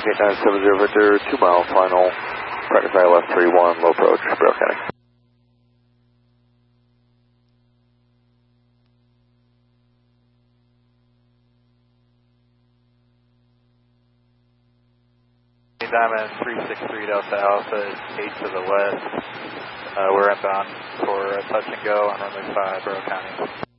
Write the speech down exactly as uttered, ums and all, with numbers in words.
Hawk eight nine seven zero Victor, two mile final, practice I L F three one, low approach, Barrow County. Diamond three six three Delta Alpha, eight to the west. Uh, we're inbound for a touch and go on runway five, Barrow County.